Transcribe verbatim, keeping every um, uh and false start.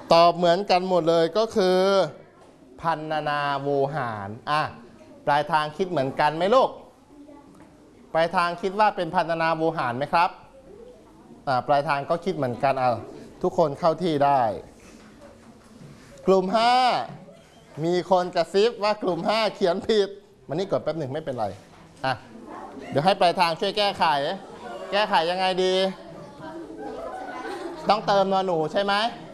ตอบเหมือนกันหมดเลยก็คือพันนาโวหารอ่ะปลายทางคิดเหมือนกันไหมลูกปลายทางคิดว่าเป็นพันนาโวหารไหมครับอ่าปลายทางก็คิดเหมือนกันอ่ะทุกคนเข้าที่ได้กลุ่มห้ามีคนกระซิบว่ากลุ่มห้าเขียนผิดมันนี่กดแป๊บหนึ่งไม่เป็นไรอ่ะเดี๋ยวให้ปลายทางช่วยแก้ไขแก้ไขยังไงดีต้องเติมนอหนูใช่ไหม